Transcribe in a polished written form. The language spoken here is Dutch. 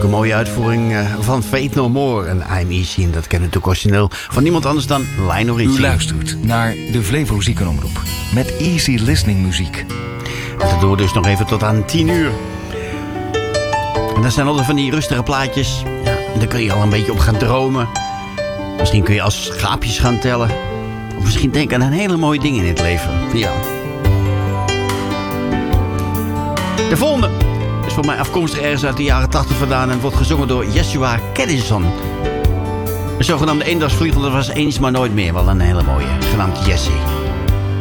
een mooie uitvoering van Faith No More en I'm Easy. En dat kennen we natuurlijk origineel van niemand anders dan Lionel Richie. U luistert naar de Flevo Ziekenomroep met easy listening muziek. En dat doen we dus nog even tot aan 10 uur. En dat zijn altijd van die rustige plaatjes. Ja, en daar kun je al een beetje op gaan dromen. Misschien kun je als schaapjes gaan tellen. Of misschien denken aan een hele mooie ding in het leven. Ja. De volgende is voor mij afkomstig ergens uit de jaren 80 vandaan. En wordt gezongen door Joshua Caddison. Een zogenaamde eendagsvlieg, dat was eens maar nooit meer. Wel een hele mooie, genaamd Jessie.